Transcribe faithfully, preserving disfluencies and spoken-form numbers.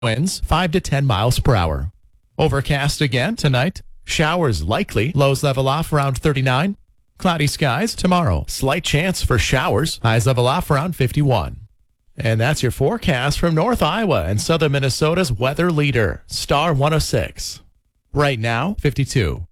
Winds five to ten miles per hour. Overcast again tonight. Showers likely. Lows level off around thirty-nine. Cloudy skies tomorrow. Slight chance for showers. Highs level off around fifty-one. And that's your forecast from North Iowa and Southern Minnesota's weather leader, Star one oh six. Right now, fifty-two.